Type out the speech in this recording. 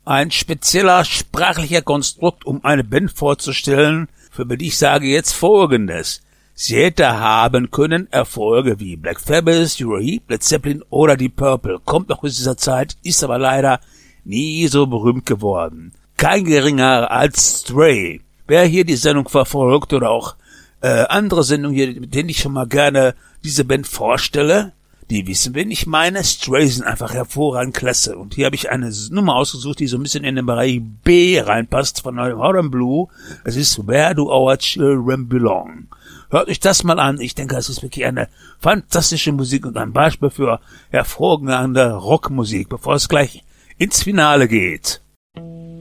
Ein spezieller sprachlicher Konstrukt, um eine Band vorzustellen, für die ich sage jetzt Folgendes. Sie hätte haben können Erfolge wie Black Sabbath, Uriah, Led Zeppelin oder Deep Purple. Kommt noch aus dieser Zeit, ist aber leider nie so berühmt geworden. Kein geringer als Stray. Wer hier die Sendung verfolgt oder auch andere Sendungen hier, mit denen ich schon mal gerne diese Band vorstelle, die wissen, wen ich meine. Stray sind einfach hervorragend klasse. Und hier habe ich eine Nummer ausgesucht, die so ein bisschen in den Bereich B reinpasst von Modern Blue. Es ist Where Do Our Children Belong. Hört euch das mal an. Ich denke, es ist wirklich eine fantastische Musik und ein Beispiel für hervorragende Rockmusik, bevor es gleich ins Finale geht.